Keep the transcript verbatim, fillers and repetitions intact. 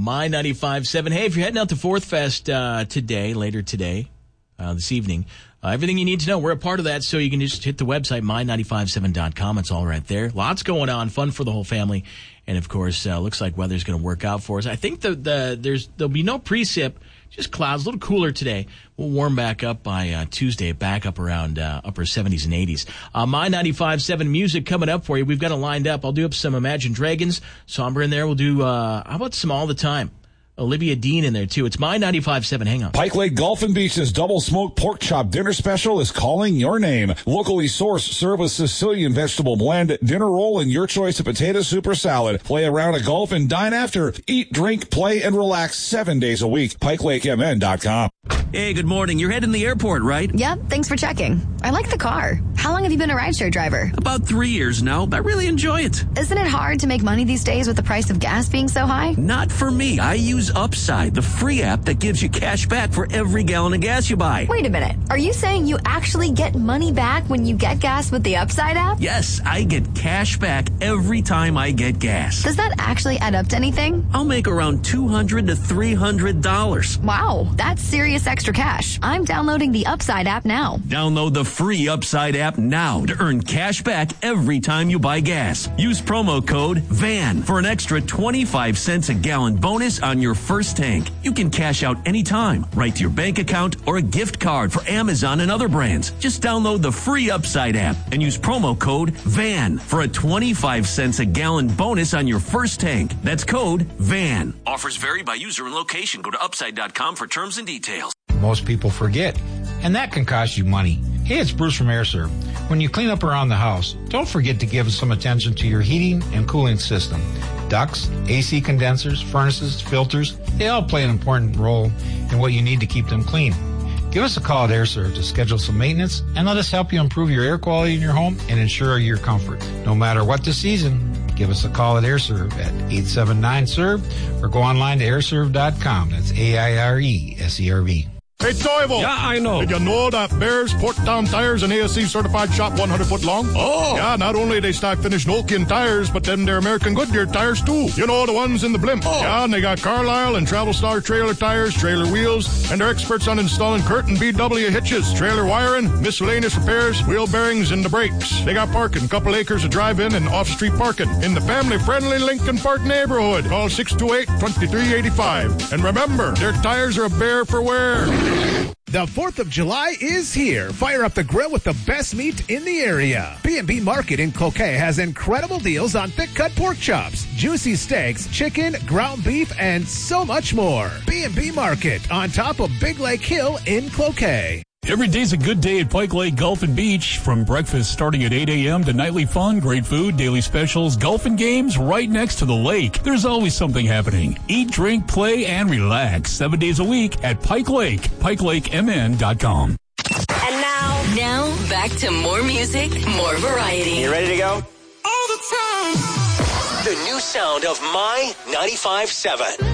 My ninety-five point seven. Hey, if you're heading out to Fourth Fest uh, today, later today, uh, this evening, uh, everything you need to know, we're a part of that, so you can just hit the website, my ninety-five seven dot com. It's all right there. Lots going on, fun for the whole family. And, of course, uh, looks like weather's going to work out for us. I think the, the there's there'll be no precip, just clouds, a little cooler today. We'll warm back up by uh, Tuesday, back up around uh, upper seventies and eighties. Uh, My ninety-five point seven music coming up for you. We've got it lined up. I'll do up some Imagine Dragons, Somber in there. We'll do, uh, how about some All the Time? Olivia Dean in there, too. It's My ninety-five point seven. Hang on. Pike Lake Golf and Beach's double smoked pork chop dinner special is calling your name. Locally sourced, served with Sicilian vegetable blend, dinner roll, and your choice of potato soup or salad. Play a round of golf and dine after. Eat, drink, play, and relax seven days a week. Pike Lake M N dot com. Hey, good morning. You're heading to the airport, right? Yep, thanks for checking. I like the car. How long have you been a rideshare driver? About three years now. I really enjoy it. Isn't it hard to make money these days with the price of gas being so high? Not for me. I use Upside, the free app that gives you cash back for every gallon of gas you buy. Wait a minute. Are you saying you actually get money back when you get gas with the Upside app? Yes, I get cash back every time I get gas. Does that actually add up to anything? I'll make around two hundred to three hundred dollars. Wow, that's serious extra cash. I'm downloading the Upside app now. Download the free Upside app now to earn cash back every time you buy gas. Use promo code V A N for an extra twenty-five cents a gallon bonus on your first tank. You can cash out anytime, right to your bank account or a gift card for Amazon and other brands. Just download the free Upside app and use promo code V A N for a twenty-five cents a gallon bonus on your first tank. That's code V A N. Offers vary by user and location. Go to upside dot com for terms and details. Most people forget, and that can cost you money. Hey, it's Bruce from AirServe. When you clean up around the house, don't forget to give some attention to your heating and cooling system. Ducts, A C condensers, furnaces, filters, they all play an important role in what you need to keep them clean. Give us a call at AirServe to schedule some maintenance and let us help you improve your air quality in your home and ensure your comfort. No matter what the season, give us a call at AirServe at eight seven nine S E R V or go online to air serve dot com. That's A I R E S E R V. Hey, Toivo. Yeah, I know. Did you know that Bears Portdown Tires and A S C certified shop one hundred foot long? Oh. Yeah, not only they stock finished Nokian tires, but then they're American Goodyear tires too. You know, the ones in the blimp. Oh. Yeah, and they got Carlisle and Travel Star trailer tires, trailer wheels, and they're experts on installing Curtin B W hitches, trailer wiring, miscellaneous repairs, wheel bearings, and the brakes. They got parking, couple acres of drive-in and off-street parking in the family-friendly Lincoln Park neighborhood. Call six two eight, two three eight five. And remember, their tires are a bear for wear. The fourth of July is here. Fire up the grill with the best meat in the area. B and B Market in Cloquet has incredible deals on thick-cut pork chops, juicy steaks, chicken, ground beef, and so much more. B and B Market on top of Big Lake Hill in Cloquet. Every day's a good day at Pike Lake Golf and Beach. From breakfast starting at eight a.m. to nightly fun, great food, daily specials, golf and games right next to the lake. There's always something happening. Eat, drink, play, and relax seven days a week at Pike Lake. Pike Lake M N dot com. And now, now back to more music, more variety. You ready to go? All the time. The new sound of My ninety-five point seven.